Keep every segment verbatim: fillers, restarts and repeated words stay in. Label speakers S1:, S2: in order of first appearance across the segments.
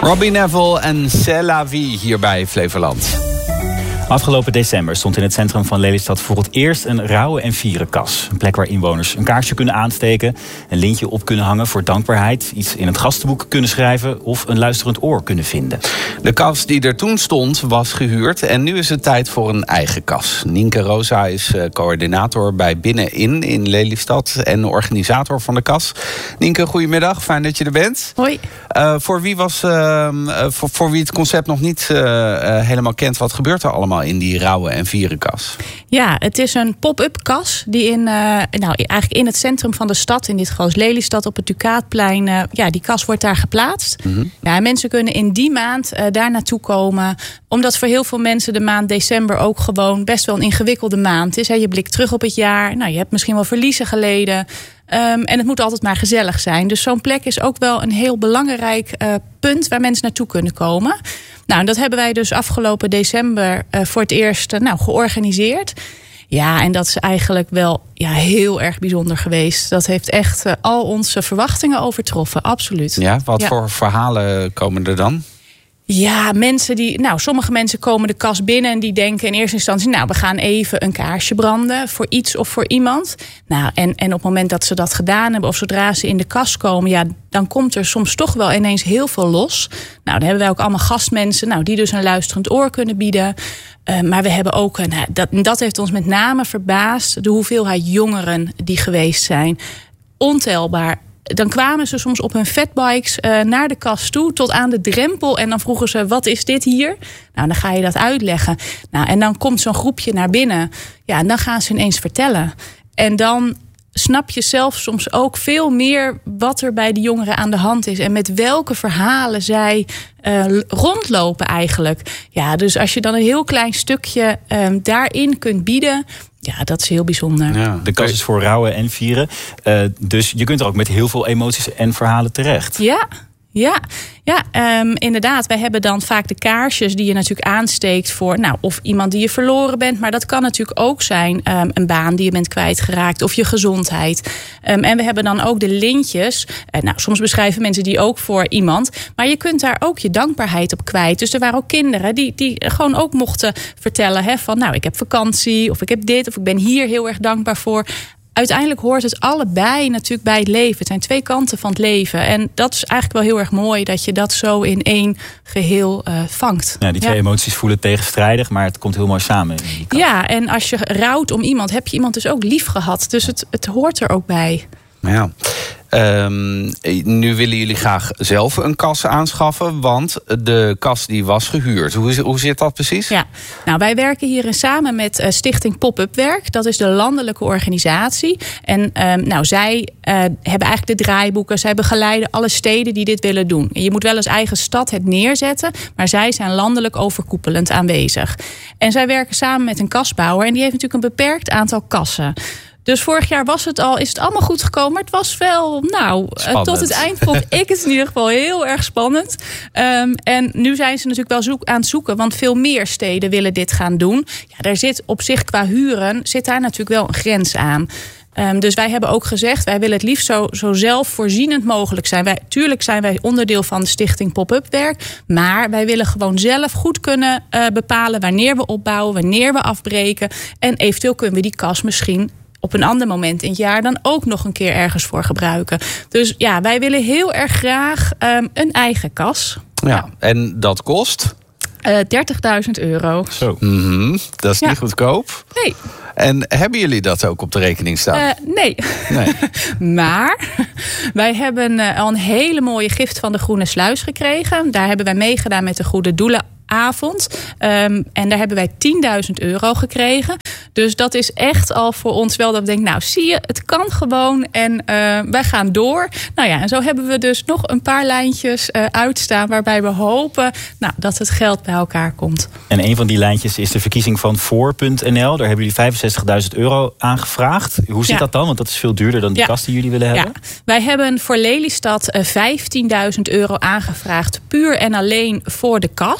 S1: Robbie Neville en C'est la vie hier bij Flevoland.
S2: Afgelopen december stond in het centrum van Lelystad voor het eerst een rouwen- en vierenkas. Een plek waar inwoners een kaarsje kunnen aansteken, een lintje op kunnen hangen voor dankbaarheid, iets in het gastenboek kunnen schrijven of een luisterend oor kunnen vinden.
S1: De kas die er toen stond was gehuurd en nu is het tijd voor een eigen kas. Nienke Rosa is coördinator bij Binnenin in Lelystad en organisator van de kas. Nienke, goedemiddag, fijn dat je er bent.
S3: Hoi.
S1: Uh, voor, wie was, uh, voor, voor wie het concept nog niet uh, uh, helemaal kent, wat gebeurt er allemaal in die rouwen- en vierenkas?
S3: Ja, het is een pop-up kas die in, uh, nou, eigenlijk in het centrum van de stad, in dit geval Lelystad op het Ducaatplein, uh, ja, die kas wordt daar geplaatst. Mm-hmm. Ja, en mensen kunnen in die maand uh, daar naartoe komen, omdat voor heel veel mensen de maand december ook gewoon best wel een ingewikkelde maand is. Hè. Je blikt terug op het jaar, nou, je hebt misschien wel verliezen geleden. Um, en het moet altijd maar gezellig zijn. Dus zo'n plek is ook wel een heel belangrijk uh, punt waar mensen naartoe kunnen komen. Nou, en dat hebben wij dus afgelopen december uh, voor het eerst uh, nou, georganiseerd. Ja, en dat is eigenlijk wel ja, heel erg bijzonder geweest. Dat heeft echt uh, al onze verwachtingen overtroffen, absoluut.
S1: Ja, wat
S3: ja.
S1: voor verhalen komen er dan?
S3: Ja, mensen die. Nou, sommige mensen komen de kas binnen en die denken in eerste instantie, nou, we gaan even een kaarsje branden voor iets of voor iemand. Nou, en, en op het moment dat ze dat gedaan hebben, of zodra ze in de kas komen, ja, dan komt er soms toch wel ineens heel veel los. Nou, dan hebben wij ook allemaal gastmensen, nou, die dus een luisterend oor kunnen bieden. Uh, maar we hebben ook, uh, nou, dat, dat heeft ons met name verbaasd, de hoeveelheid jongeren die geweest zijn. Ontelbaar. Dan kwamen ze soms op hun fatbikes uh, naar de kas toe, tot aan de drempel. En dan vroegen ze, wat is dit hier? Nou, dan ga je dat uitleggen. Nou, en dan komt zo'n groepje naar binnen. Ja, en dan gaan ze ineens vertellen. En dan snap je zelf soms ook veel meer wat er bij de jongeren aan de hand is. En met welke verhalen zij uh, rondlopen eigenlijk. Ja, dus als je dan een heel klein stukje um, daarin kunt bieden, ja, dat is heel bijzonder.
S2: Ja, de kas is voor rouwen en vieren. Uh, dus je kunt er ook met heel veel emoties en verhalen terecht.
S3: Ja, ja, ja um, inderdaad. Wij hebben dan vaak de kaarsjes die je natuurlijk aansteekt voor, nou, of iemand die je verloren bent. Maar dat kan natuurlijk ook zijn um, een baan die je bent kwijtgeraakt of je gezondheid. Um, en we hebben dan ook de lintjes. Uh, nou, soms beschrijven mensen die ook voor iemand. Maar je kunt daar ook je dankbaarheid op kwijt. Dus er waren ook kinderen die, die gewoon ook mochten vertellen, hè, van nou, ik heb vakantie of ik heb dit of ik ben hier heel erg dankbaar voor. Uiteindelijk hoort het allebei natuurlijk bij het leven. Het zijn twee kanten van het leven. En dat is eigenlijk wel heel erg mooi dat je dat zo in één geheel uh, vangt.
S2: Ja, die twee ja. emoties voelen tegenstrijdig, maar het komt heel mooi samen. In die kant.
S3: Ja, en als je rouwt om iemand, heb je iemand dus ook lief gehad. Dus het, het hoort er ook bij.
S1: Ja. Um, nu willen jullie graag zelf een kas aanschaffen, want de kas die was gehuurd. Hoe, hoe zit dat precies?
S3: Ja, nou, wij werken hierin samen met uh, Stichting Pop-up Werk. Dat is de landelijke organisatie. En um, nou, zij uh, hebben eigenlijk de draaiboeken. Zij begeleiden alle steden die dit willen doen. Je moet wel als eigen stad het neerzetten, maar zij zijn landelijk overkoepelend aanwezig. En zij werken samen met een kasbouwer en die heeft natuurlijk een beperkt aantal kassen. Dus vorig jaar was het al, is het allemaal goed gekomen. Maar het was wel, nou, spannend. Tot het eind vond ik het in ieder geval heel erg spannend. Um, en nu zijn ze natuurlijk wel zoek, aan het zoeken. Want veel meer steden willen dit gaan doen. Ja, daar zit op zich qua huren, zit daar natuurlijk wel een grens aan. Um, dus wij hebben ook gezegd, wij willen het liefst zo, zo zelfvoorzienend mogelijk zijn. Wij, tuurlijk zijn wij onderdeel van de Stichting Pop-up Werk. Maar wij willen gewoon zelf goed kunnen uh, bepalen wanneer we opbouwen, wanneer we afbreken. En eventueel kunnen we die kas misschien op een ander moment in het jaar dan ook nog een keer ergens voor gebruiken. Dus ja, wij willen heel erg graag um, een eigen kas.
S1: Ja, ja. En dat kost?
S3: Uh, dertigduizend euro.
S1: Zo. Mm-hmm. Dat is ja. niet goedkoop.
S3: Nee.
S1: En hebben jullie dat ook op de rekening staan?
S3: Uh, nee.
S1: nee.
S3: Maar wij hebben uh, al een hele mooie gift van de Groene Sluis gekregen. Daar hebben wij meegedaan met de Goede Doelen avond. Um, en daar hebben wij tienduizend euro gekregen. Dus dat is echt al voor ons wel dat we denken, nou zie je, het kan gewoon en uh, wij gaan door. Nou ja, en zo hebben we dus nog een paar lijntjes uh, uitstaan waarbij we hopen nou, dat het geld bij elkaar komt.
S2: En een van die lijntjes is de verkiezing van voor punt n l. Daar hebben jullie vijfenzestigduizend euro aangevraagd. Hoe zit ja. dat dan? Want dat is veel duurder dan die ja. kas die jullie willen hebben.
S3: Ja. Wij hebben voor Lelystad uh, vijftienduizend euro aangevraagd puur en alleen voor de kas. Uh,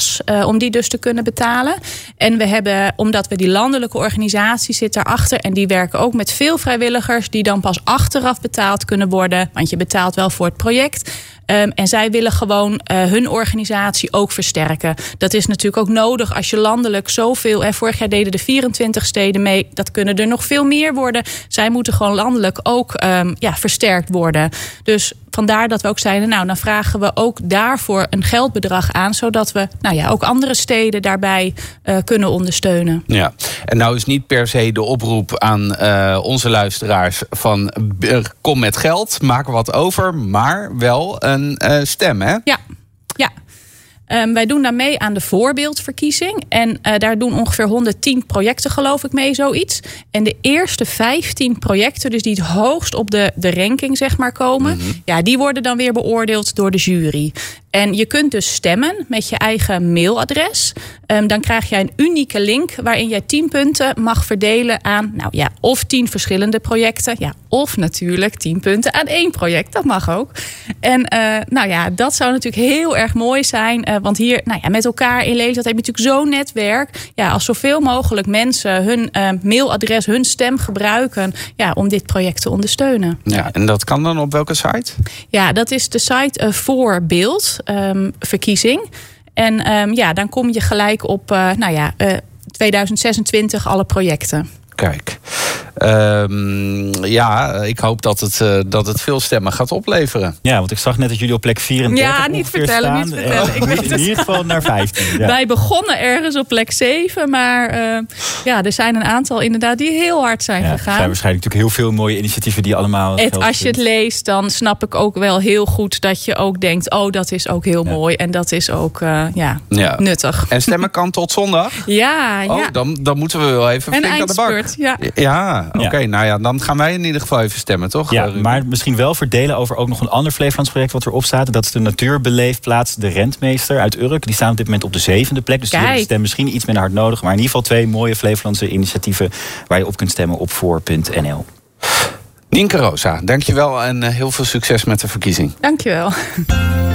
S3: Uh, om die dus te kunnen betalen. En we hebben, omdat we die landelijke organisatie zit daarachter. En die werken ook met veel vrijwilligers. Die dan pas achteraf betaald kunnen worden. Want je betaalt wel voor het project. Um, en zij willen gewoon uh, hun organisatie ook versterken. Dat is natuurlijk ook nodig als je landelijk zoveel... En vorig jaar deden de vierentwintig steden mee. Dat kunnen er nog veel meer worden. Zij moeten gewoon landelijk ook um, ja, versterkt worden. Dus vandaar dat we ook zeiden... nou, dan vragen we ook daarvoor een geldbedrag aan... zodat we nou ja, ook andere steden daarbij uh, kunnen ondersteunen.
S1: Ja, en nou is niet per se de oproep aan uh, onze luisteraars... van uh, kom met geld, maak er wat over... maar wel een uh, stem, hè?
S3: Ja, ja. Um, wij doen daar mee aan de voorbeeldverkiezing. En uh, daar doen ongeveer honderdtien projecten, geloof ik, mee, zoiets. En de eerste vijftien projecten, dus die het hoogst op de, de ranking zeg maar komen... Mm-hmm. Ja, die worden dan weer beoordeeld door de jury. En je kunt dus stemmen met je eigen mailadres. Um, dan krijg jij een unieke link waarin jij tien punten mag verdelen aan... nou ja, of tien verschillende projecten. Ja, of natuurlijk tien punten aan één project. Dat mag ook. En uh, nou ja, dat zou natuurlijk heel erg mooi zijn... Uh, want hier, nou ja, met elkaar in Lelystad heb je natuurlijk zo'n netwerk. Ja, als zoveel mogelijk mensen hun uh, mailadres, hun stem gebruiken... Ja, om dit project te ondersteunen.
S1: Ja, en dat kan dan op welke site?
S3: Ja, dat is de site uh, Voorbeeld um, verkiezing. En um, ja, dan kom je gelijk op, uh, nou ja, uh, tweeduizend zesentwintig alle projecten.
S1: Kijk. Um, ja, ik hoop dat het, uh, dat het veel stemmen gaat opleveren.
S2: Ja, want ik zag net dat jullie op plek vierendertig
S3: ja, niet vertellen,
S2: staan.
S3: niet vertellen. Ik weet
S2: in ieder geval naar vijftien. Ja.
S3: Wij begonnen ergens op plek zeven, maar uh, ja, er zijn een aantal inderdaad die heel hard zijn
S2: ja,
S3: gegaan.
S2: Er zijn waarschijnlijk natuurlijk heel veel mooie initiatieven die allemaal...
S3: Het, als je het leest, dan snap ik ook wel heel goed dat je ook denkt... oh, dat is ook heel ja. mooi en dat is ook uh, ja, ja. nuttig.
S1: En stemmen kan tot zondag?
S3: Ja,
S1: oh,
S3: ja.
S1: Dan, dan moeten we wel even flink aan de bak.
S3: Ja,
S1: ja oké. Okay, nou ja, dan gaan wij in ieder geval even stemmen, toch?
S2: Ja, maar misschien wel verdelen over ook nog een ander Flevolands project wat erop staat. Dat is de natuurbeleefplaats De Rentmeester uit Urk. Die staan op dit moment op de zevende plek. Dus die hebben de stem misschien iets minder hard nodig. Maar in ieder geval twee mooie Flevolandse initiatieven waar je op kunt stemmen op voor punt n l.
S1: Nienke Rosa, dankjewel en heel veel succes met de verkiezing.
S3: Dankjewel.